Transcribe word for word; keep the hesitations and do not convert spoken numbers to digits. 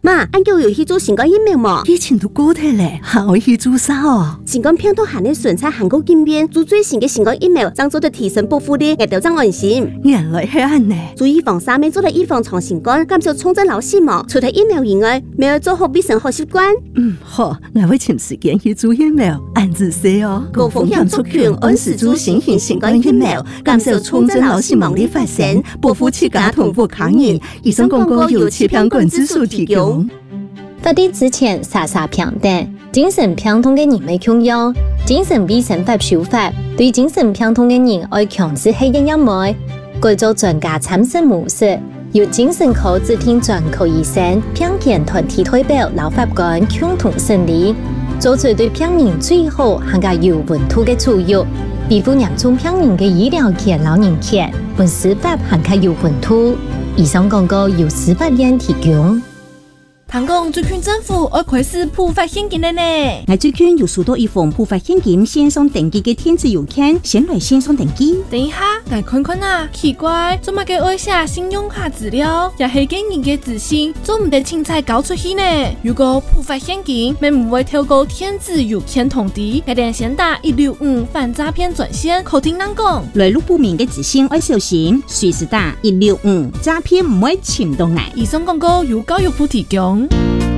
妈，俺叫有去做新冠疫苗嘛？ 以前都过体嘞，还会去做啥哦？ 新冠病毒含的纯菜韩国经验，做最新的新冠疫苗，将做的提升保护力，也调整安心。 原来是安呢。 做预防三面做的预防创新冠，减少重症老死亡。除了疫苗以外，没有做好卫生好习惯。 嗯，好，我会请时间去做疫苗，按自说哦。 高风险族群按时做新型新冠疫苗，减少重症老死亡的发生，保护自家同步抗疫。以上广告由疾病管制署提供。 发地之前，傻傻平等，精神病痛嘅人未強用，精神衛生法修法，對精神病痛嘅人愛強制係一樣妹，改做專家參審模式，由精神科指定專科醫生、病健團體代表、老法官共同審理，做出對病人最好含個有溫度嘅處遇，維護嚴重病人嘅醫療權、老人權，本司法含個有溫度。以上廣告由司法院提供。 香港最近政府要開始普發現金了呢！ 我最近有收到一封普發現金線上登記嘅電子郵件，先來線上登記。 等一下，我看看啊，奇怪，做乜嘅愛寫信用卡資料，也係嘅人嘅資訊，做唔得凊彩交出去呢？如果普發現金，咪唔會透過電子郵件通知，一定先打一六五反詐騙專線，口聽人講。 來路不明嘅資訊要小心，隨時打一六五，詐騙唔會潛到嚟。 以上廣告由教育部提供。